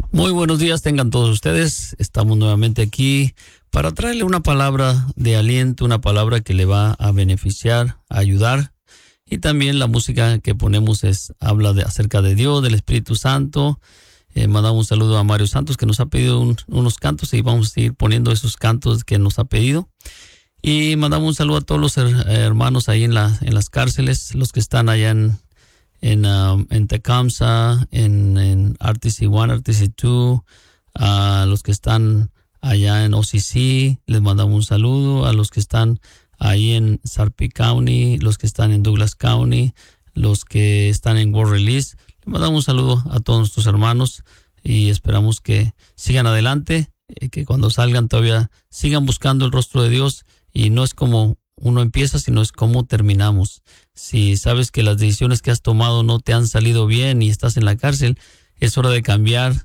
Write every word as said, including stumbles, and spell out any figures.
Muy buenos días tengan todos ustedes. Estamos nuevamente aquí para traerle una palabra de aliento, una palabra que le va a beneficiar, a ayudar. Y también la música que ponemos es habla de acerca de Dios, del Espíritu Santo. Eh, mandamos un saludo a Mario Santos, que nos ha pedido un, unos cantos, y vamos a ir poniendo esos cantos que nos ha pedido. Y mandamos un saludo a todos los her- hermanos ahí en, la, en las cárceles, los que están allá en en, um, en Tecumseh, en, en R T C uno, R T C dos, a los que están allá en O C C, les mandamos un saludo, a los que están ahí en Sarpy County, los que están en Douglas County, los que están en War Release, les mandamos un saludo a todos nuestros hermanos y esperamos que sigan adelante, eh, que cuando salgan todavía sigan buscando el rostro de Dios, y no es como uno empieza, sino es cómo terminamos. Si sabes que las decisiones que has tomado no te han salido bien y estás en la cárcel, es hora de cambiar